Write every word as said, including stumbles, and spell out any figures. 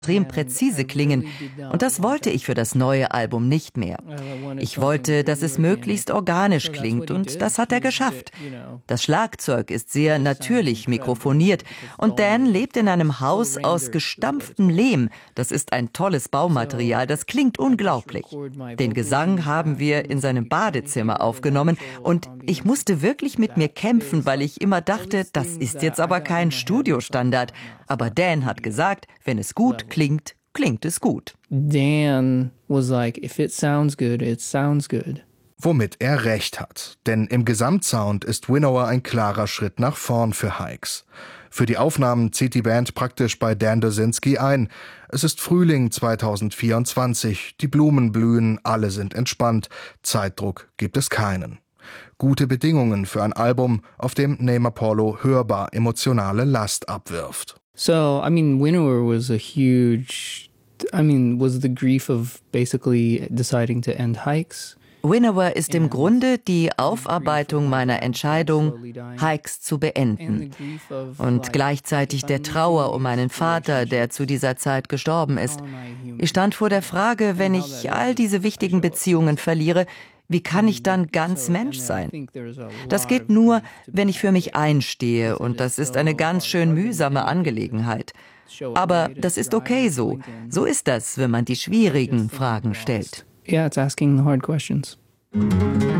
extrem präzise klingen, und das wollte ich für das neue Album nicht mehr. Ich wollte, dass es möglichst organisch klingt, und das hat er geschafft. Das Schlagzeug ist sehr natürlich mikrofoniert, und Dan lebt in einem Haus aus gestampftem Lehm. Das ist ein tolles Baumaterial, das klingt unglaublich. Den Gesang haben wir in seinem Badezimmer aufgenommen, und ich musste wirklich mit mir kämpfen, weil ich immer dachte, das ist jetzt aber kein Studiostandard. Aber Dan hat gesagt, wenn es gut klingt, klingt es gut. Dan was like, if it sounds good, it sounds good. Womit er recht hat, denn im Gesamtsound ist Winnower ein klarer Schritt nach vorn für Hykes. Für die Aufnahmen zieht die Band praktisch bei Dan Dosinski ein. Es ist Frühling zweitausendvierundzwanzig, die Blumen blühen, alle sind entspannt, Zeitdruck gibt es keinen. Gute Bedingungen für ein Album, auf dem Name Apollo hörbar emotionale Last abwirft. So, I mean, Winnower was a huge, I mean, was the grief of basically deciding to end Hykes. Winnower ist im Grunde die Aufarbeitung meiner Entscheidung, Hykes zu beenden. Und gleichzeitig der Trauer um meinen Vater, der zu dieser Zeit gestorben ist. Ich stand vor der Frage, wenn ich all diese wichtigen Beziehungen verliere, wie kann ich dann ganz Mensch sein? Das geht nur, wenn ich für mich einstehe, und das ist eine ganz schön mühsame Angelegenheit. Aber das ist okay so. So ist das, wenn man die schwierigen Fragen stellt. Yeah, it's asking the hard questions.